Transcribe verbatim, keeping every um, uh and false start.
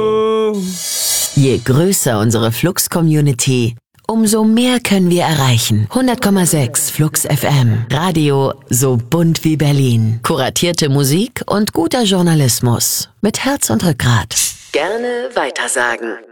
Je größer unsere Flux-Community, umso mehr können wir erreichen. hundert Komma sechs Flux F M. Radio so bunt wie Berlin. Kuratierte Musik und guter Journalismus. Mit Herz und Rückgrat. Gerne weitersagen.